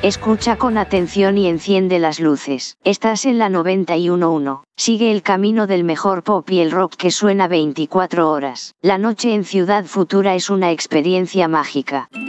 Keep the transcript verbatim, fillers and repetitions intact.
Escucha con atención y enciende las luces. Estás en la noventa y uno punto uno. Sigue el camino del mejor pop y el rock que suena veinticuatro horas. La noche en Ciudad Futura es una experiencia mágica.